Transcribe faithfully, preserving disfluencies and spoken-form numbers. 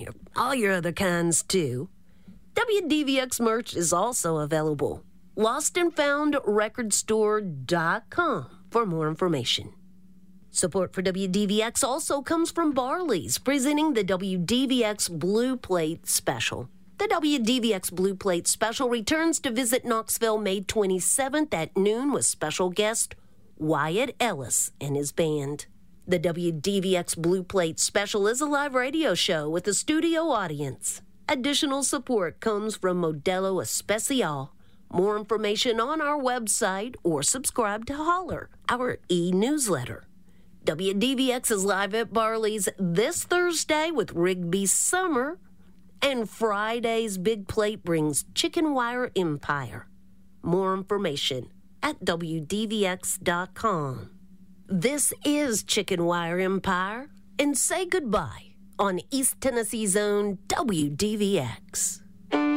your all your other kinds too. W D V X merch is also available. lost and found record store dot com for more information. Support for W D V X also comes from Barley's, presenting the W D V X Blue Plate Special. The W D V X Blue Plate Special returns to visit Knoxville May twenty-seventh at noon with special guest Wyatt Ellis and his band. The W D V X Blue Plate Special is a live radio show with a studio audience. Additional support comes from Modelo Especial. More information on our website or subscribe to Holler, our e-newsletter. W D V X is live at Barley's this Thursday with Rigby Summer, and Friday's Big Plate brings Chicken Wire Empire. More information at W D V X dot com. This is Chicken Wire Empire, and say goodbye on East Tennessee's own W D V X.